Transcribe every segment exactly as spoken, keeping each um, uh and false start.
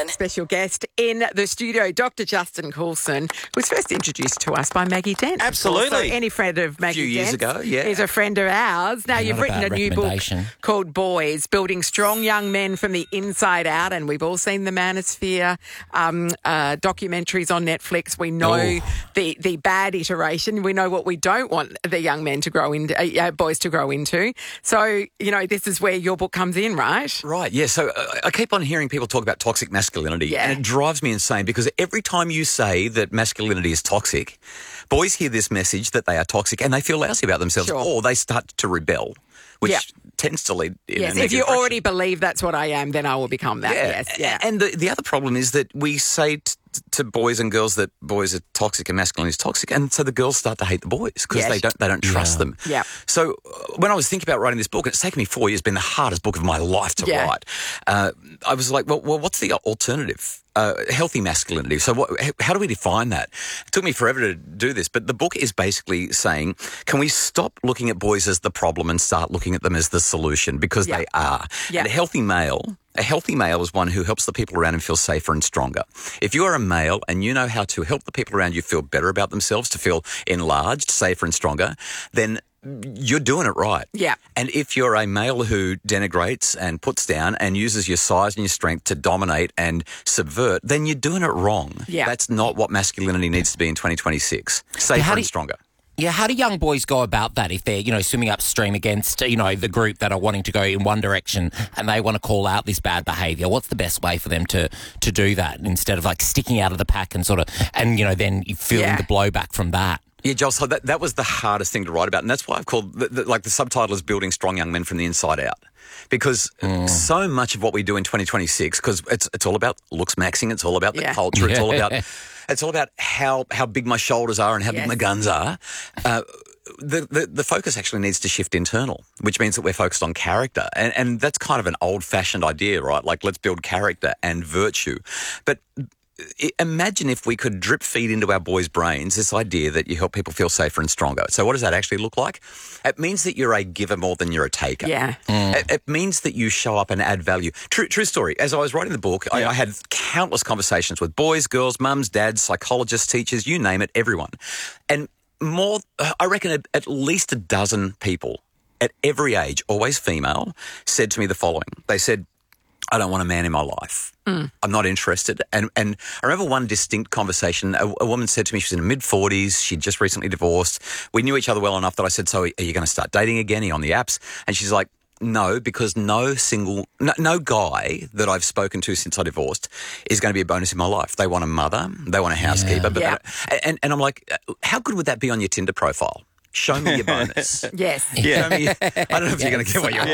one. Special guest in the studio, Doctor Justin Coulson, was first introduced to us by Maggie Dent. Absolutely. So any friend of Maggie few years Dent's ago, yeah. is a friend of ours. Now, Not you've a written a bad new book recommendation. called Boys, Building Strong Young Men from the Inside Out, and we've all seen the Manosphere um, uh, documentaries on Netflix. We know Ooh. the, the bad iteration. We know what we don't want the young men to grow into, uh, boys to grow into. So, you know, this is where your book comes in, right? Right, yeah. So uh, I keep on hearing people talk about toxic masculinity, Yeah. and it drives me insane because every time you say that masculinity is toxic, boys hear this message that they are toxic and they feel lousy about themselves, Sure. or they start to rebel, which Yeah. tends to lead in Yes, a if negative you direction. already believe that's what I am, then I will become that. Yes, yeah. And the, the other problem is that we say t- to boys and girls that boys are toxic and masculinity is toxic, and so the girls start to hate the boys because Yes. they don't they don't trust Yeah. them. Yeah. So uh, when I was thinking about writing this book, and it's taken me four years, been the hardest book of my life to Yeah. write. Uh, I was like, well, well, what's the alternative? Uh, healthy masculinity. So what, h- how do we define that? It took me forever to do this, but the book is basically saying, can we stop looking at boys as the problem and start looking at them as the solution, because Yeah. they are. Yeah. And a healthy male, a healthy male is one who helps the people around him feel safer and stronger. If you are a male and you know how to help the people around you feel better about themselves, to feel enlarged, safer and stronger, then you're doing it right. Yeah. And if you're a male who denigrates and puts down and uses your size and your strength to dominate and subvert, then you're doing it wrong. Yeah. That's not what masculinity needs to be in twenty twenty-six. Safer how do and you- stronger. Yeah, how do young boys go about that if they're, you know, swimming upstream against, you know, the group that are wanting to go in one direction and they want to call out this bad behaviour? What's the best way for them to to do that instead of like sticking out of the pack and sort of, and, you know, then feeling Yeah. the blowback from that? Yeah, Joel, so that, that was the hardest thing to write about, and that's why I've called, the, the, like the subtitle is Building Strong Young Men from the Inside Out. Because so much of what we do in twenty twenty-six, because it's it's all about looks maxing, it's all about the Yeah. culture, it's all Yeah. about it's all about how how big my shoulders are and how Yes. big my guns are. Uh, the, the the focus actually needs to shift internal, which means that we're focused on character, and and that's kind of an old fashioned idea, right? Like, let's build character and virtue, but I- imagine if we could drip feed into our boys' brains this idea that you help people feel safer and stronger. So what does that actually look like? It means that you're a giver more than you're a taker. Yeah. It, it means that you show up and add value. True, true story. As I was writing the book, I, I had countless conversations with boys, girls, mums, dads, psychologists, teachers, you name it, everyone. And more, I reckon at, at least a dozen people at every age, always female, said to me the following. They said, I don't want a man in my life. I'm not interested. And and I remember one distinct conversation. A, a woman said to me, she was in her mid-forties. She'd just recently divorced. We knew each other well enough that I said, so are you going to start dating again? Are you on the apps? And she's like, no, because no single, no, no guy that I've spoken to since I divorced is going to be a bonus in my life. They want a mother. They want a housekeeper. But Yeah. they don't- and, and I'm like, how good would that be on your Tinder profile? Show me your bonus. Yes. Show me, I don't know if you're going to get what you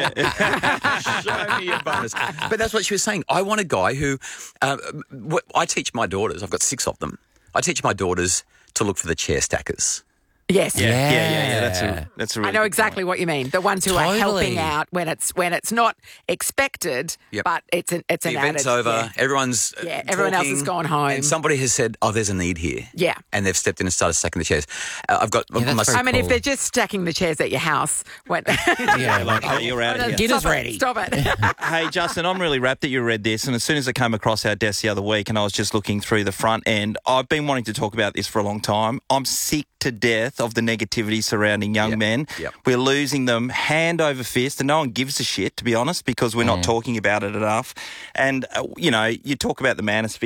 want. Show me your bonus. But that's what she was saying. I want a guy who, uh, what, I teach my daughters, I've got six of them, I teach my daughters to look for the chair stackers. Yes. Yeah. Yeah, yeah, yeah. That's a that's a really I know good exactly what you mean. The ones who are Totally. helping out when it's when it's not expected, Yep. but it's an it's The an event's added. over, Yeah. everyone's uh, Yeah, everyone else talking, has gone home. and somebody has said, oh, there's a need here. Yeah. And they've stepped in and started stacking the chairs. Uh, I've got Yeah, that's my very I mean, if cool. they're just stacking the chairs at your house, when Yeah, like, Hey, you're out of here. Dinner's Stop it, ready. Stop it. Hey, Justin, I'm really rapt that you read this. And as soon as it came across our desk the other week and I was just looking through the front end, I've been wanting to talk about this for a long time. I'm sick to death of the negativity surrounding young Yep. men. Yep. We're losing them hand over fist, and no one gives a shit, to be honest, because we're not talking about it enough. And, uh, you know, you talk about the manosphere.